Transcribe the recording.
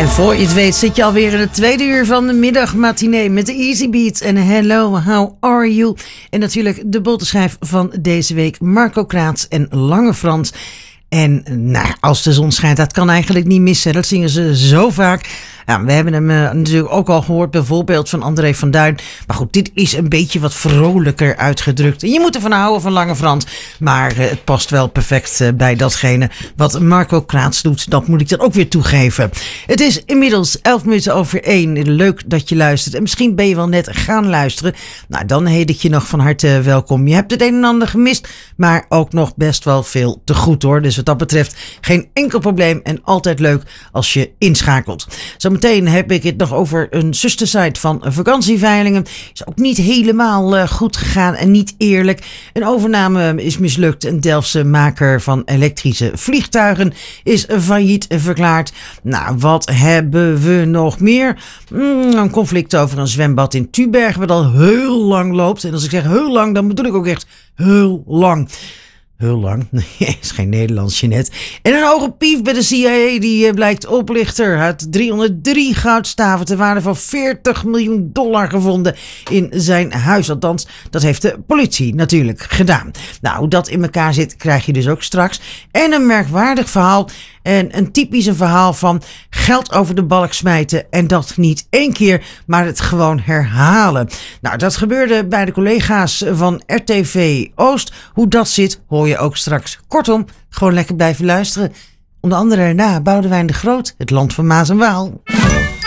En voor je het weet zit je alweer in het tweede uur van de middagmatinee met de Easy Beat en Hello, how are you? En natuurlijk de bolteschijf van deze week, Marco Kraats en Lange Frans. En als de zon schijnt, dat kan eigenlijk niet missen. Dat zingen ze zo vaak. Ja, we hebben hem natuurlijk ook al gehoord, bijvoorbeeld van André van Duin. Maar goed, dit is een beetje wat vrolijker uitgedrukt. En je moet ervan houden van Lange Frans. Maar het past wel perfect bij datgene wat Marco Kraats doet. Dat moet ik dan ook weer toegeven. Het is inmiddels 1:11. Leuk dat je luistert. En misschien ben je wel net gaan luisteren. Nou, dan heet ik je nog van harte welkom. Je hebt het een en ander gemist, maar ook nog best wel veel te goed hoor. Dus wat dat betreft geen enkel probleem. En altijd leuk als je inschakelt. Zometeen heb ik het nog over een zustersite van vakantieveilingen. Is ook niet helemaal goed gegaan en niet eerlijk. Een overname is mislukt. Een Delftse maker van elektrische vliegtuigen is failliet verklaard. Nou, wat hebben we nog meer? Een conflict over een zwembad in Tuberg, wat al heel lang loopt. En als ik zeg heel lang, dan bedoel ik ook echt heel lang. Heel lang. Nee, is geen Nederlands, Jeanette. En een hoge pief bij de CIA, die blijkt oplichter. Uit 303 goudstaven ter waarde van $40 miljoen gevonden in zijn huis. Althans, dat heeft de politie natuurlijk gedaan. Nou, hoe dat in elkaar zit, krijg je dus ook straks. En een merkwaardig verhaal. En een typisch verhaal van geld over de balk smijten. En dat niet één keer, maar het gewoon herhalen. Nou, dat gebeurde bij de collega's van RTV Oost. Hoe dat zit, hoor je ook straks. Kortom, gewoon lekker blijven luisteren. Onder andere na Boudewijn de Groot, het land van Maas en Waal.